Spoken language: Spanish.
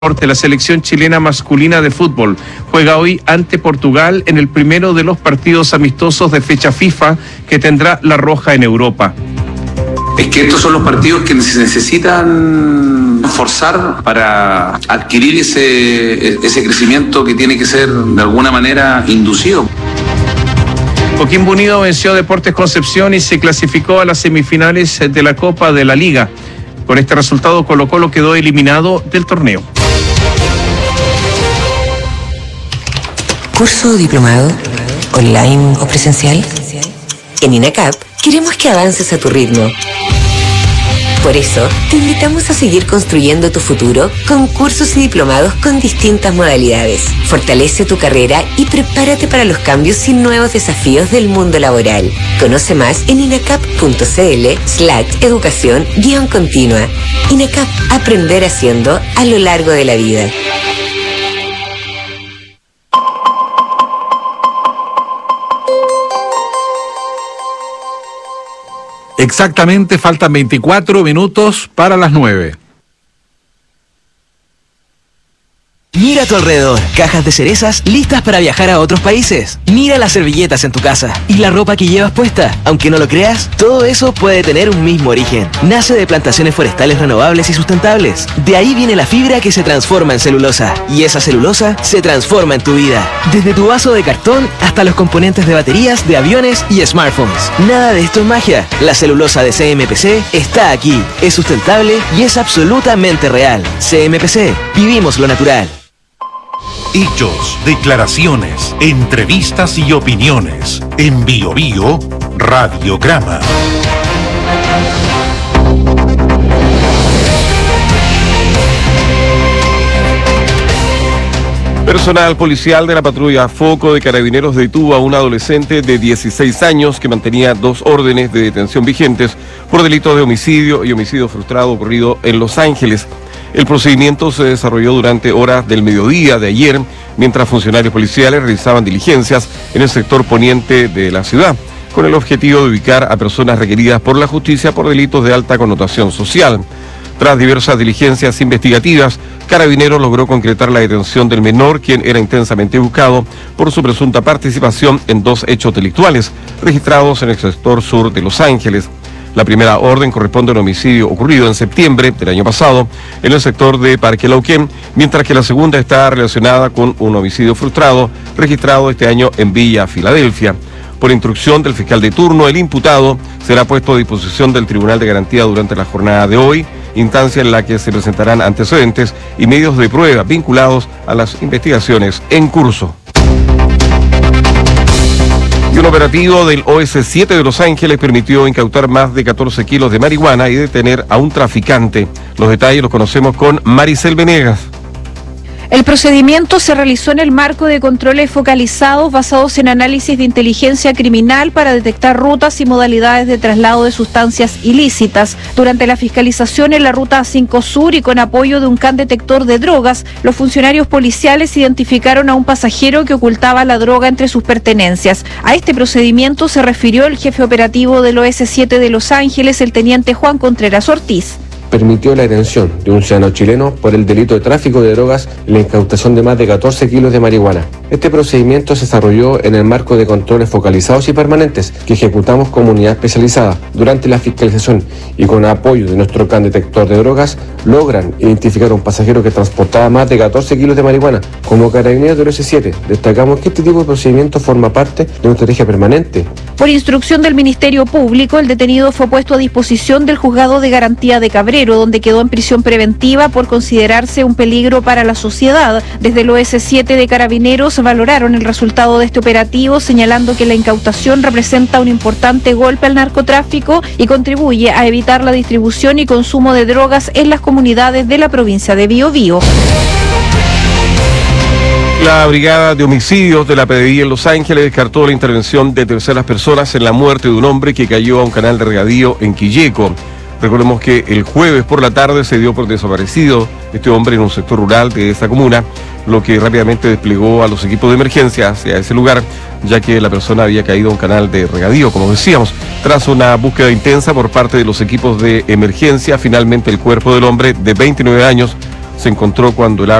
de la selección chilena masculina de fútbol juega hoy ante Portugal en el primero de los partidos amistosos de fecha FIFA que tendrá la Roja en Europa. Es que estos son los partidos que se necesitan forzar para adquirir ese crecimiento que tiene que ser de alguna manera inducido. Coquimbo Unido venció a Deportes Concepción y se clasificó a las semifinales de la Copa de la Liga. Con este resultado, Colo-Colo quedó eliminado del torneo. ¿Curso diplomado, online o presencial? En INACAP queremos que avances a tu ritmo. Por eso, te invitamos a seguir construyendo tu futuro con cursos y diplomados con distintas modalidades. Fortalece tu carrera y prepárate para los cambios y nuevos desafíos del mundo laboral. Conoce más en inacap.cl/educación-continua. INACAP, aprender haciendo a lo largo de la vida. Exactamente, faltan 24 minutos para las 9. Mira a tu alrededor, cajas de cerezas listas para viajar a otros países. Mira las servilletas en tu casa y la ropa que llevas puesta. Aunque no lo creas, todo eso puede tener un mismo origen. Nace de plantaciones forestales renovables y sustentables. De ahí viene la fibra que se transforma en celulosa. Y esa celulosa se transforma en tu vida. Desde tu vaso de cartón hasta los componentes de baterías, de aviones y smartphones. Nada de esto es magia. La celulosa de CMPC está aquí. Es sustentable y es absolutamente real. CMPC, vivimos lo natural. Hechos, declaraciones, entrevistas y opiniones. En Bio Bio, Radiograma. Personal policial de la patrulla Foco de Carabineros detuvo a un adolescente de 16 años que mantenía 2 órdenes de detención vigentes por delitos de homicidio y homicidio frustrado ocurrido en Los Ángeles. El procedimiento se desarrolló durante horas del mediodía de ayer, mientras funcionarios policiales realizaban diligencias en el sector poniente de la ciudad, con el objetivo de ubicar a personas requeridas por la justicia por delitos de alta connotación social. Tras diversas diligencias investigativas, Carabineros logró concretar la detención del menor, quien era intensamente buscado por su presunta participación en 2 hechos delictuales registrados en el sector sur de Los Ángeles. La primera orden corresponde a un homicidio ocurrido en septiembre del año pasado en el sector de Parque Lauquén, mientras que la segunda está relacionada con un homicidio frustrado registrado este año en Villa Filadelfia. Por instrucción del fiscal de turno, el imputado será puesto a disposición del Tribunal de Garantía durante la jornada de hoy, instancia en la que se presentarán antecedentes y medios de prueba vinculados a las investigaciones en curso. Y un operativo del OS7 de Los Ángeles permitió incautar más de 14 kilos de marihuana y detener a un traficante. Los detalles los conocemos con Maricel Venegas. El procedimiento se realizó en el marco de controles focalizados basados en análisis de inteligencia criminal para detectar rutas y modalidades de traslado de sustancias ilícitas. Durante la fiscalización en la ruta 5 Sur y con apoyo de un can detector de drogas, los funcionarios policiales identificaron a un pasajero que ocultaba la droga entre sus pertenencias. A este procedimiento se refirió el jefe operativo del OS7 de Los Ángeles, el teniente Juan Contreras Ortiz. Permitió la detención de un ciudadano chileno por el delito de tráfico de drogas y la incautación de más de 14 kilos de marihuana. Este procedimiento se desarrolló en el marco de controles focalizados y permanentes que ejecutamos como unidad especializada. Durante la fiscalización y con apoyo de nuestro can detector de drogas, logran identificar a un pasajero que transportaba más de 14 kilos de marihuana. Como Carabineros del OS7, destacamos que este tipo de procedimiento forma parte de una estrategia permanente. Por instrucción del Ministerio Público, el detenido fue puesto a disposición del Juzgado de Garantía de Cabrera, donde quedó en prisión preventiva por considerarse un peligro para la sociedad. Desde el OS7 de Carabineros valoraron el resultado de este operativo, señalando que la incautación representa un importante golpe al narcotráfico y contribuye a evitar la distribución y consumo de drogas en las comunidades de la provincia de Biobío. La Brigada de Homicidios de la PDI en Los Ángeles descartó la intervención de terceras personas en la muerte de un hombre que cayó a un canal de regadío en Quilleco. Recordemos que el jueves por la tarde se dio por desaparecido este hombre en un sector rural de esta comuna, lo que rápidamente desplegó a los equipos de emergencia hacia ese lugar, ya que la persona había caído a un canal de regadío, como decíamos. Tras una búsqueda intensa por parte de los equipos de emergencia, finalmente el cuerpo del hombre de 29 años se encontró cuando el